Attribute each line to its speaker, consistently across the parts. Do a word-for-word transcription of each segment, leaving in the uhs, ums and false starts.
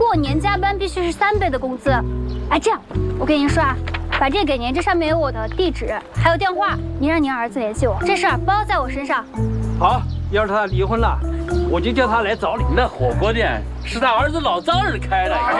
Speaker 1: 过年加班必须是三倍的工资。哎，这样，我跟您说啊，把这个给您，这上面有我的地址，还有电话，您让您儿子联系我，这事儿包在我身上。
Speaker 2: 好，要是他离婚了，我就叫他来找你。
Speaker 3: 那火锅店是他儿子老丈人开的，哎，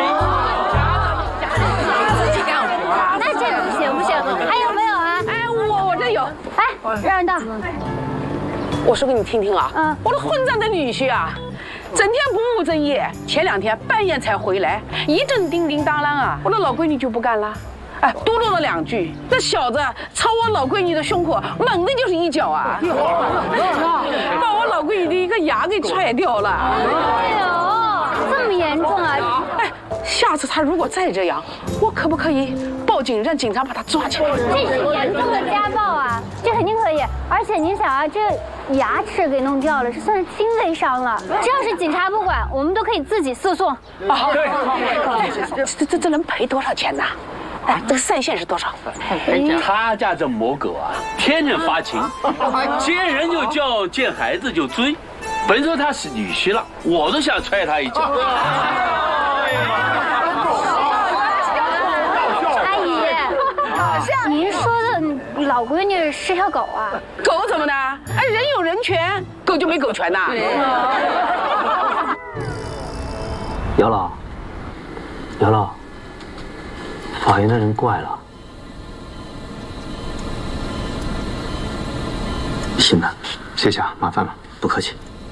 Speaker 1: 自己干活。那这不行不行，还有没有啊？
Speaker 4: 哎，我我这有。
Speaker 1: 哎，让人道。
Speaker 4: 我说给你听听啊，
Speaker 1: 嗯，
Speaker 4: 我的混账的女婿啊，整天不务正业，前两天半夜才回来，一阵叮叮当啷啊，我的老闺女就不干了。哎，嘟噜了两句，那小子朝我老闺女的胸口猛的就是一脚啊，把我老闺女的一个牙给踹掉了。
Speaker 1: 哎呦，这么严重啊！
Speaker 4: 哎，下次他如果再这样，我可不可以报警让警察把他抓起来？
Speaker 1: 这是严重的家暴啊，这肯定可以。而且您想啊，这牙齿给弄掉了，这算是轻微伤了。只要是警察不管，我们都可以自己诉讼。
Speaker 4: 啊，对，这这这能赔多少钱呢？哎，这个赛线是多少？
Speaker 3: 他家这母狗啊，天天发情，见人就叫，见孩子就追。本说他是女婿了，我都想踹他一脚。
Speaker 1: 阿姨，您说的老闺女是条狗啊？
Speaker 4: 狗怎么的？哎，人有人权，狗就没狗权呐？
Speaker 2: 姚老，姚老。法院的人过来了。行了，谢谢啊，麻烦了，不客气。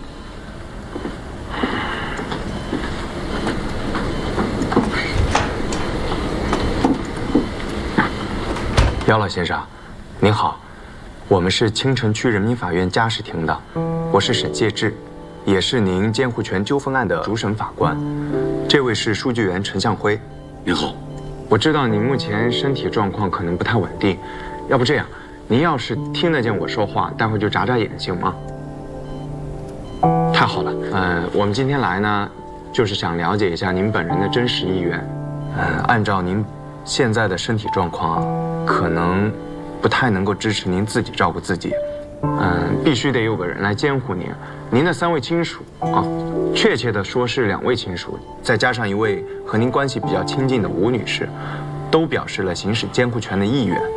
Speaker 2: 姚老先生，您好，我们是青城区人民法院家事庭的，我是沈介志，也是您监护权纠纷案的主审法官。这位是书记员陈向辉。
Speaker 3: 您好。
Speaker 2: 我知道您目前身体状况可能不太稳定，要不这样，您要是听得见我说话，待会就眨眨眼，行吗？太好了，呃，我们今天来呢，就是想了解一下您本人的真实意愿。呃，按照您现在的身体状况啊，可能不太能够支持您自己照顾自己，嗯、呃，必须得有个人来监护您。您的三位亲属啊，确切的说是两位亲属，再加上一位和您关系比较亲近的吴女士，都表示了行使监护权的意愿。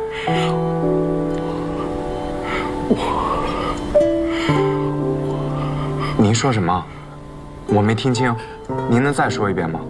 Speaker 2: 您说什么？我没听清，您能再说一遍吗？